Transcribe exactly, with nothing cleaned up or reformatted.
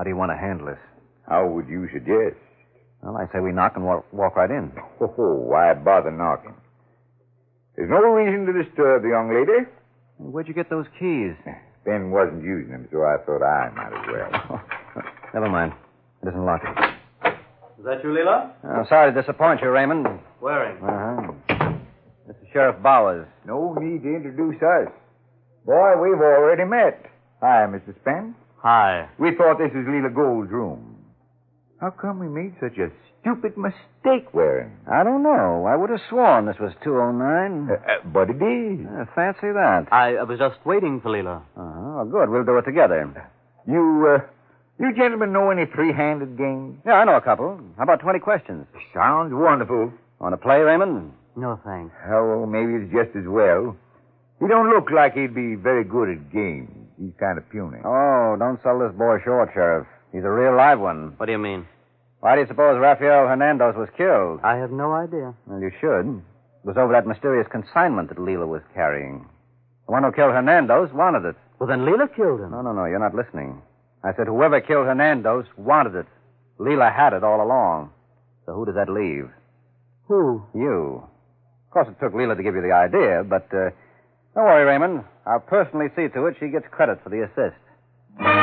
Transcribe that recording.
How do you want to handle this? How would you suggest? Well, I say we knock and walk, walk right in. Oh, why bother knocking? There's no reason to disturb the young lady. Where'd you get those keys? Ben wasn't using them, so I thought I might as well. Never mind. It isn't locked. Is that you, Leela? I'm sorry to disappoint you, Raymond. Waring. Uh-huh. This is Sheriff Bowers. No need to introduce us. Boy, we've already met. Hi, Mister Spence. Hi. We thought this was Leela Gold's room. How come we made such a stupid mistake, Waring? I don't know. I would have sworn this was two oh nine. Uh, uh, but it is. Uh, fancy that. I uh, was just waiting for Leela. Uh-huh. Well, good. We'll do it together. You, uh, you gentlemen know any three-handed games? Yeah, I know a couple. How about twenty questions? Sounds wonderful. Want to play, Raymond? No, thanks. Oh, maybe it's just as well. He don't look like he'd be very good at games. He's kind of puny. Oh, don't sell this boy short, Sheriff. He's a real live one. What do you mean? Why do you suppose Rafael Hernandez was killed? I have no idea. Well, you should. It was over that mysterious consignment that Leela was carrying. The one who killed Hernandez wanted it. Well, then Leela killed him. No, no, no. You're not listening. I said whoever killed Hernandez wanted it. Leela had it all along. So who does that leave? Who? You. Of course, it took Leela to give you the idea, but uh, don't worry, Raymond. I'll personally see to it she gets credit for the assist.